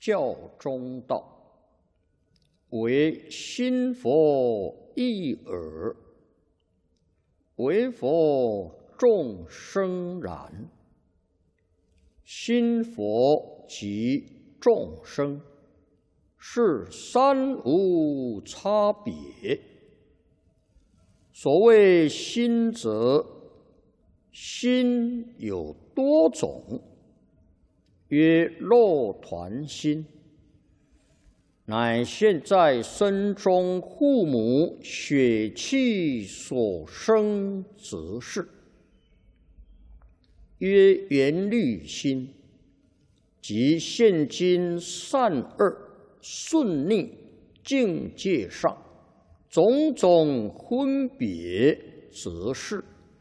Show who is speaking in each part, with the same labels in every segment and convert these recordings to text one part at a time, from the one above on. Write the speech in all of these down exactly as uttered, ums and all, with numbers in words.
Speaker 1: 教中道，唯心佛一耳，唯佛众生然。心佛即众生，是三无差别。所谓心者，心有多种，曰肉团心，乃现在身中父母血气所生之事。曰缘虑心，即现今善恶顺逆境界上种种分别之事。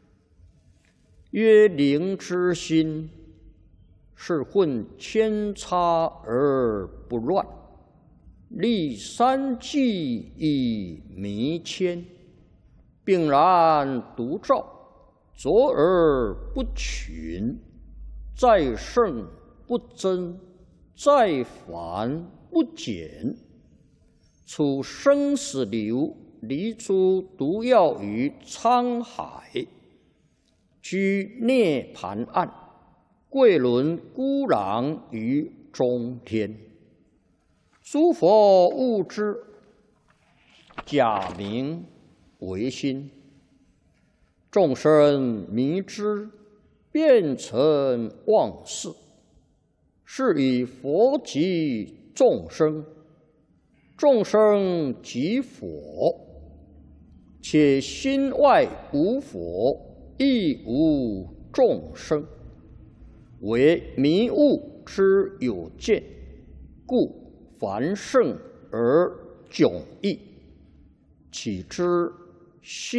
Speaker 1: 曰灵之心，是混千差而不乱，立三际以弥谦，并然独照，卓而不群，在圣不增，在繁不减。处生死流，离诸毒药于沧海，居涅盘岸，贵轮孤狼于中天。诸佛悟之，假名为心；众生迷之，变成妄事。是以佛即众生，众生即佛。且心外无佛，亦无众生，为迷悟之有见，故凡圣而迥异。岂知心